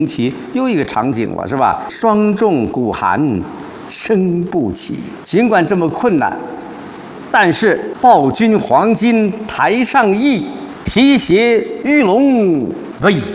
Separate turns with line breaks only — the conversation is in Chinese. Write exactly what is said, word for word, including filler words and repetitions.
题又一个场景了，是吧？霜重鼓寒，声不起。尽管这么困难，但是报君黄金台上意，提携玉龙为